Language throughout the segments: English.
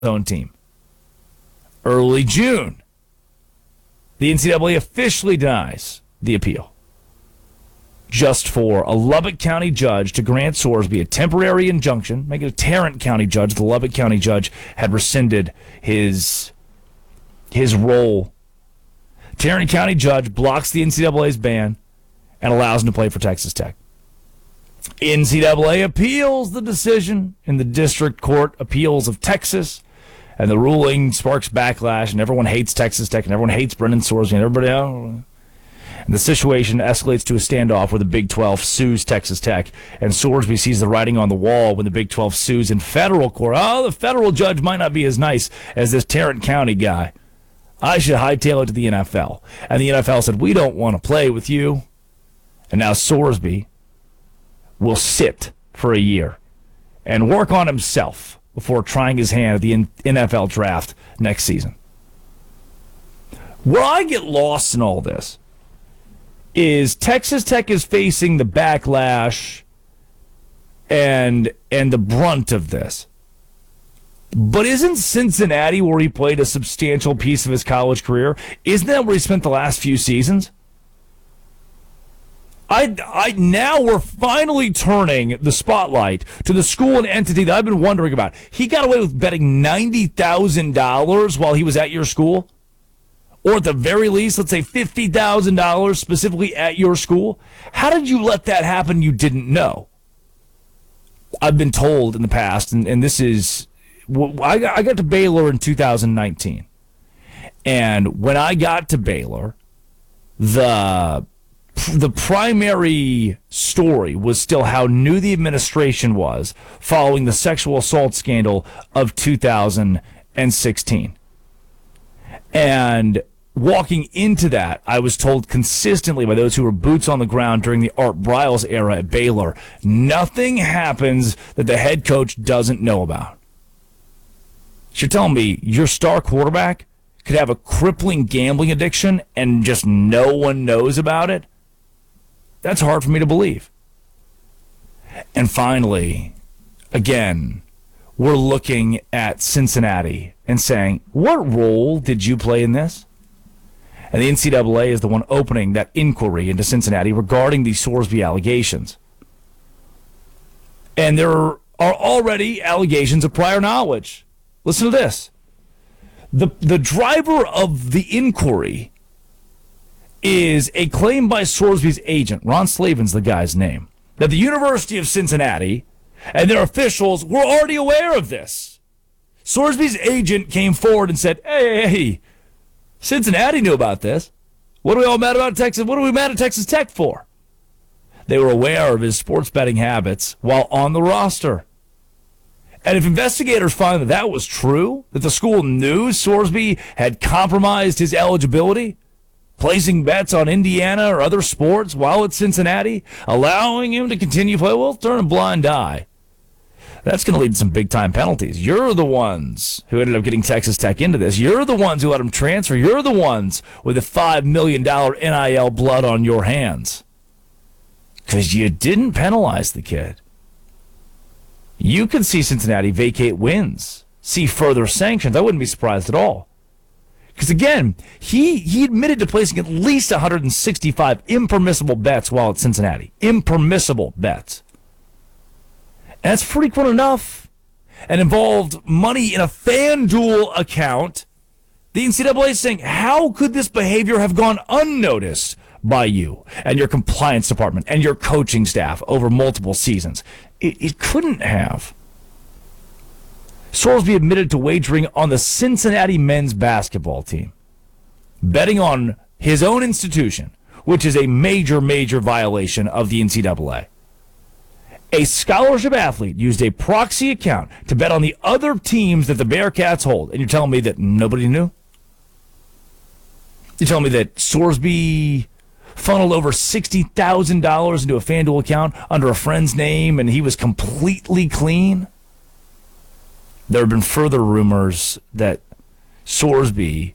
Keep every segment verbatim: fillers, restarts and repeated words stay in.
own team. Early June, the N C double A officially denies the appeal, just for a Lubbock County judge to grant Sorsby a temporary injunction, make it a Tarrant County judge. The Lubbock County judge had rescinded his, his role. Tarrant County judge blocks the N C double A's ban and allows him to play for Texas Tech. N C double A appeals the decision in the District Court Appeals of Texas, and the ruling sparks backlash, and everyone hates Texas Tech, and everyone hates Brendan Sorsby, and everybody else. And the situation escalates to a standoff where the Big twelve sues Texas Tech, and Sorsby sees the writing on the wall when the Big twelve sues in federal court. Oh, the federal judge might not be as nice as this Tarrant County guy. I should hightail it to the N F L. And the N F L said, we don't want to play with you. And now Sorsby will sit for a year and work on himself before trying his hand at the N F L draft next season. Where I get lost in all this is Texas Tech is facing the backlash and and the brunt of this. But isn't Cincinnati, where he played a substantial piece of his college career, isn't that where he spent the last few seasons? I, I now we're finally turning the spotlight to the school and entity that I've been wondering about. He got away with betting ninety thousand dollars while he was at your school? Or at the very least, let's say fifty thousand dollars specifically at your school? How did you let that happen you didn't know? I've been told in the past, and, and this is, I got, I got to Baylor in two thousand nineteen. And when I got to Baylor, the... the primary story was still how new the administration was following the sexual assault scandal of two thousand sixteen. And walking into that, I was told consistently by those who were boots on the ground during the Art Briles era at Baylor, nothing happens that the head coach doesn't know about. So you're telling me your star quarterback could have a crippling gambling addiction and just no one knows about it? That's hard for me to believe. And finally, again, we're looking at Cincinnati and saying, what role did you play in this? And the N C double A is the one opening that inquiry into Cincinnati regarding the Sorsby allegations. And there are already allegations of prior knowledge. Listen to this. The, the driver of the inquiry is a claim by Sorsby's agent, Ron Slavin's the guy's name, that the University of Cincinnati and their officials were already aware of this. Sorsby's agent came forward and said, hey, hey, hey, Cincinnati knew about this. What are we all mad about Texas? What are we mad at Texas Tech for? They were aware of his sports betting habits while on the roster. And if investigators find that that was true, that the school knew Sorsby had compromised his eligibility, placing bets on Indiana or other sports while at Cincinnati, allowing him to continue to play, well, turn a blind eye. That's going to lead to some big-time penalties. You're the ones who ended up getting Texas Tech into this. You're the ones who let him transfer. You're the ones with the five million dollars N I L blood on your hands. Because you didn't penalize the kid. You could see Cincinnati vacate wins, see further sanctions. I wouldn't be surprised at all. Because, again, he, he admitted to placing at least one hundred sixty-five impermissible bets while at Cincinnati. Impermissible bets. And that's frequent enough. And involved money in a FanDuel account. The N C double A is saying, how could this behavior have gone unnoticed by you and your compliance department and your coaching staff over multiple seasons? It, it couldn't have. Sorsby admitted to wagering on the Cincinnati men's basketball team, betting on his own institution, which is a major, major violation of the N C double A. A scholarship athlete used a proxy account to bet on the other teams that the Bearcats hold, and you're telling me that nobody knew? You're telling me that Sorsby funneled over sixty thousand dollars into a FanDuel account under a friend's name and he was completely clean? There have been further rumors that Sorsby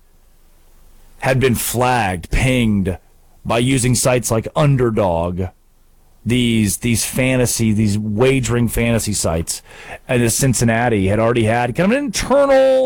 had been flagged, pinged by using sites like Underdog, these these fantasy, these wagering fantasy sites, and Cincinnati had already had kind of an internal